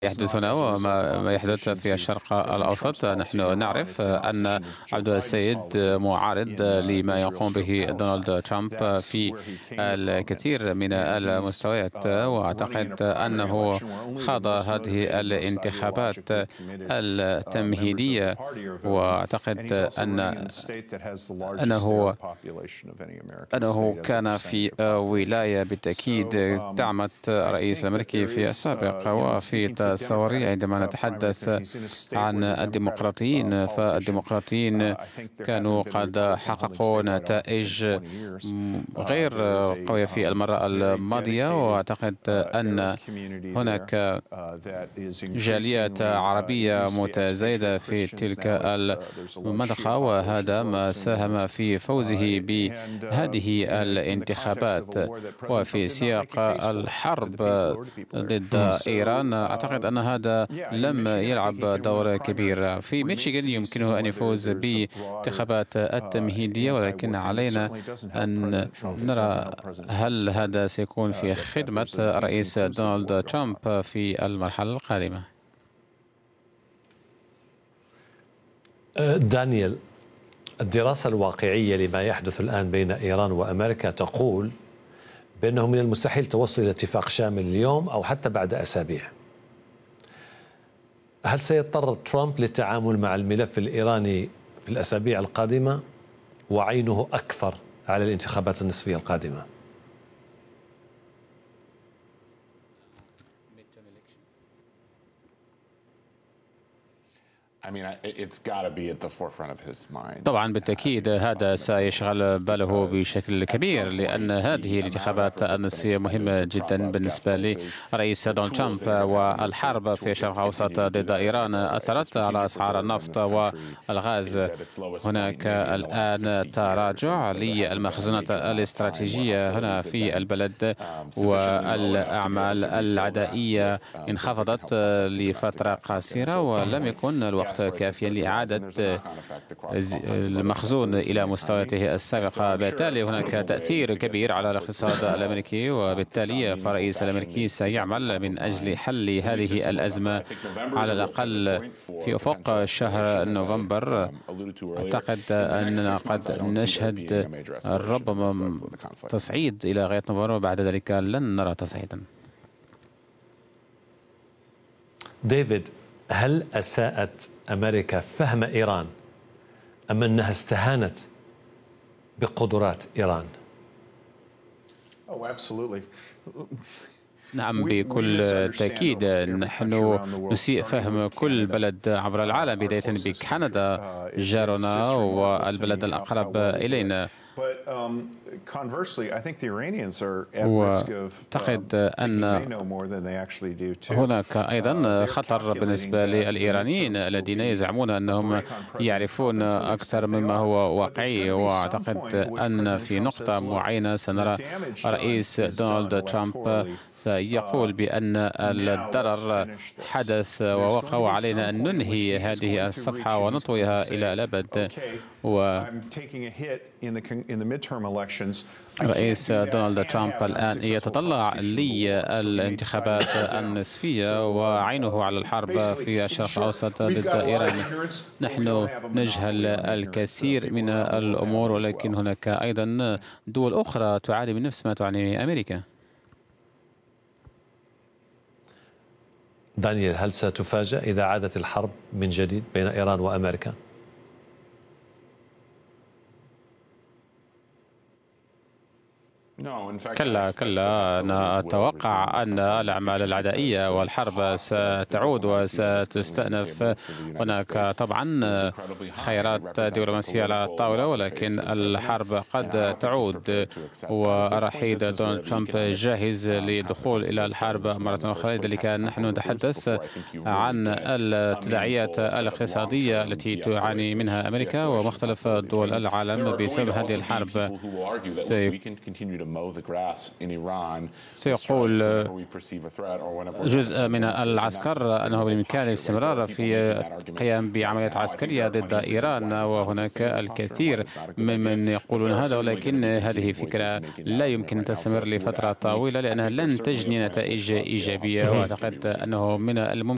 يحدث هنا وما يحدث في الشرق الأوسط. نحن نعرف أن عبد السيد معارض لما يقوم به دونالد ترامب في الكثير من المستويات، وأعتقد أنه خاض هذه الانتخابات التمهيدية، وأعتقد أنه كان في ولاية بالتأكيد دعمت الرئيس الأمريكي في السابق. وفي تصوري عندما نتحدث عن الديمقراطيين، فالديمقراطيين كانوا قد حققوا نتائج غير قوية في المرة الماضية، وأعتقد أن هناك جالية عربية متزايدة في تلك المنطقة، وهذا ما ساهم في فوزه بهذه الانتخابات. وفي سياق الحرب ضد إيران أعتقد أن هذا لم يلعب دور كبير. في ميشيغان يمكنه أن يفوز بانتخابات التمهيدية، ولكن علينا أن نرى هل هذا سيكون في خدمة الرئيس دونالد ترامب في المرحلة القادمة. دانيال، الدراسة الواقعية لما يحدث الآن بين إيران وأمريكا تقول بأنه من المستحيل التوصل إلى اتفاق شامل اليوم أو حتى بعد أسابيع. هل سيضطر ترامب للتعامل مع الملف الإيراني في الأسابيع القادمة، وعينه أكثر على الانتخابات النصفية القادمة؟ طبعا بالتأكيد هذا سيشغل باله بشكل كبير، لأن هذه الانتخابات النصفية مهمة جدا بالنسبة لرئيس دونالد ترامب. والحرب في الشرق الأوسط ضد إيران أثرت على أسعار النفط والغاز. هناك الآن تراجع للمخزونات الاستراتيجية هنا في البلد، والأعمال العدائية انخفضت لفترة قصيرة، ولم يكن الوقت كافيا لإعادة المخزون إلى مستوياته السابقة. بالتالي هناك تأثير كبير على الاقتصاد الأمريكي، وبالتالي فالرئيس الأمريكي سيعمل من أجل حل هذه الأزمة على الأقل في أفق شهر نوفمبر. أعتقد أننا قد نشهد ربما تصعيد إلى غاية نوفمبر، وبعد ذلك لن نرى تصعيدا. ديفيد، هل أساءت أمريكا فهم إيران أم أنها استهانت بقدرات إيران؟ نعم، بكل تأكيد. نحن نسيء فهم كل بلد عبر العالم، بداية بكندا جارنا والبلد الأقرب إلينا. وأعتقد أن هناك أيضا خطر بالنسبة للإيرانيين الذين يزعمون أنهم يعرفون أكثر مما هو واقعي. وأعتقد أن في نقطة معينة سنرى رئيس دونالد ترامب سيقول بأن الضرر حدث ووقع، وعلينا أن ننهي هذه الصفحة ونطويها إلى الأبد. رئيس دونالد ترامب الآن يتطلع للانتخابات النصفية، وعينه على الحرب في الشرق الأوسط ضد إيران. نحن نجهل الكثير من الأمور، ولكن هناك أيضا دول أخرى تعاني من نفس ما تعاني أمريكا. دانيال، هل ستفاجأ إذا عادت الحرب من جديد بين إيران وأمريكا؟ كلا أنا أتوقع أن الأعمال العدائية والحرب ستعود وستستأنف. هناك طبعا خيارات دبلوماسية على الطاولة، ولكن الحرب قد تعود، ورحيل دونالد ترامب جاهز للدخول إلى الحرب مرة أخرى. لذلك نحن نتحدث عن التداعيات الاقتصادية التي تعاني منها أمريكا ومختلف دول العالم بسبب هذه الحرب. سيقول جزء من العسكر أنه بالإمكان الاستمرار في القيام بعمليات عسكرية ضد إيران، وهناك الكثير ممن يقولون هذا، ولكن هذه فكرة لا يمكن أن تستمر لفترة طويلة لأنها لن تجني نتائج إيجابية. وأعتقد أنه من الممكن